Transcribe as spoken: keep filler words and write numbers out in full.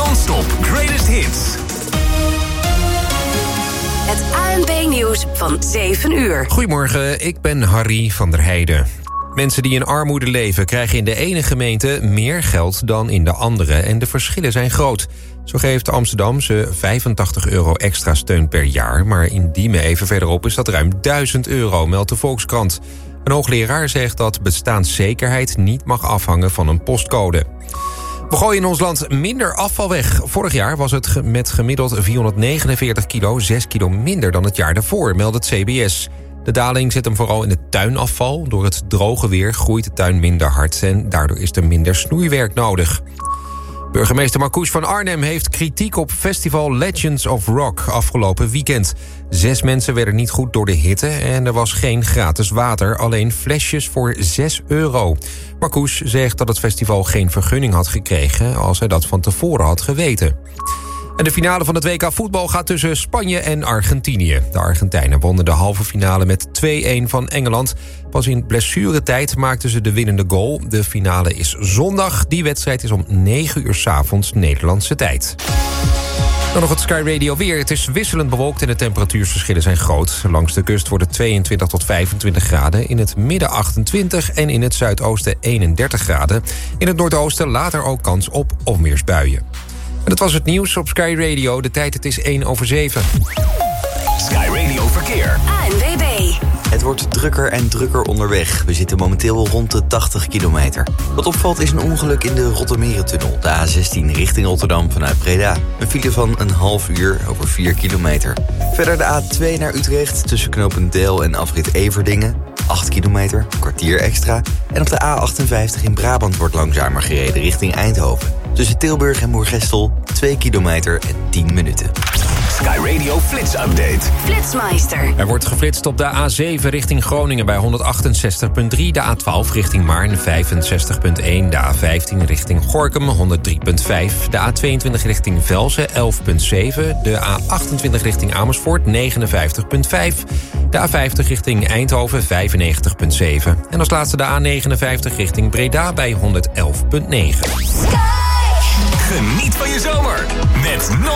Non-stop Greatest Hits. Het A N B-nieuws van zeven uur. Goedemorgen, ik ben Harry van der Heijden. Mensen die in armoede leven krijgen in de ene gemeente meer geld dan in de andere. En de verschillen zijn groot. Zo geeft Amsterdam ze vijfentachtig euro extra steun per jaar. Maar in Diemen even verderop is dat ruim duizend euro, meldt de Volkskrant. Een hoogleraar zegt dat bestaanszekerheid niet mag afhangen van een postcode. We gooien in ons land minder afval weg. Vorig jaar was het met gemiddeld vierhonderdnegenenveertig kilo, zes kilo minder dan het jaar daarvoor, meldt het C B S. De daling zit hem vooral in het tuinafval. Door het droge weer groeit de tuin minder hard en daardoor is er minder snoeiwerk nodig. Burgemeester Marcouch van Arnhem heeft kritiek op festival Legends of Rock afgelopen weekend. Zes mensen werden niet goed door de hitte en er was geen gratis water, alleen flesjes voor zes euro. Marcouch zegt dat het festival geen vergunning had gekregen als hij dat van tevoren had geweten. En de finale van het W K voetbal gaat tussen Spanje en Argentinië. De Argentijnen wonnen de halve finale met twee-een van Engeland. Pas in blessuretijd maakten ze de winnende goal. De finale is zondag. Die wedstrijd is om negen uur 's avonds Nederlandse tijd. Dan nog het Sky Radio weer. Het is wisselend bewolkt en de temperatuursverschillen zijn groot. Langs de kust wordt het tweeëntwintig tot vijfentwintig graden. In het midden achtentwintig en in het zuidoosten eenendertig graden. In het noordoosten later ook kans op onweersbuien. En dat was het nieuws op Sky Radio. De tijd, het is één over zeven. Sky Radio Verkeer. A N W B. Het wordt drukker en drukker onderweg. We zitten momenteel rond de tachtig kilometer. Wat opvalt is een ongeluk in de Rottermerentunnel. De A zestien richting Rotterdam vanuit Breda. Een file van een half uur over vier kilometer. Verder de A twee naar Utrecht tussen knooppunt Del en afrit Everdingen. acht kilometer, een kwartier extra. En op de A achtenvijftig in Brabant wordt langzamer gereden richting Eindhoven. Tussen Tilburg en Moergestel twee kilometer en tien minuten. Sky Radio Flits Update. Flitsmeister. Er wordt geflitst op de A zeven richting Groningen bij honderdachtenzestig komma drie... de A twaalf richting Maarn vijfenzestig komma één... de A vijftien richting Gorinchem honderddrie komma vijf... de A tweeëntwintig richting Velzen elf komma zeven... de A achtentwintig richting Amersfoort negenenvijftig komma vijf... de A vijftig richting Eindhoven vijfennegentig komma zeven... en als laatste de A negenenvijftig richting Breda bij honderdelf komma negen. Geniet van je zomer met Non